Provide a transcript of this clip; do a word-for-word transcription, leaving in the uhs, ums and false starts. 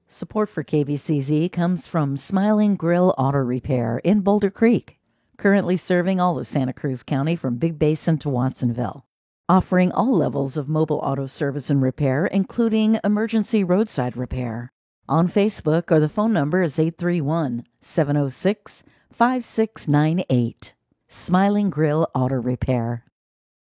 Support for K B C Z comes from Smiling Grill Auto Repair in Boulder Creek, currently serving all of Santa Cruz County from Big Basin to Watsonville, offering all levels of mobile auto service and repair, including emergency roadside repair. On Facebook, or the phone number is eight three one, seven oh six, five six nine eight. Smiling Grill Auto Repair.